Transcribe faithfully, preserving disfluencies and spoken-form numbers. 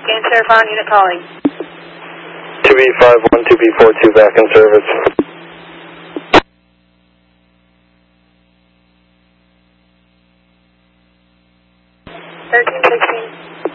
Scan Serifon, unit calling. two B five one, two B four two back in service. thirteen sixteen.